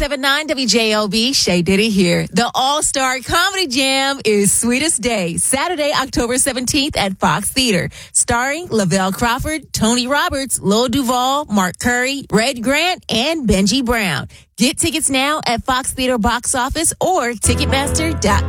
97.9 WJLB, Shay Diddy here. The All-Star Comedy Jam is Sweetest Day, Saturday, October 17th at Fox Theater. Starring Lavelle Crawford, Tony Roberts, Lil Duval, Mark Curry, Red Grant, and Benji Brown. Get tickets now at Fox Theater box office or Ticketmaster.com.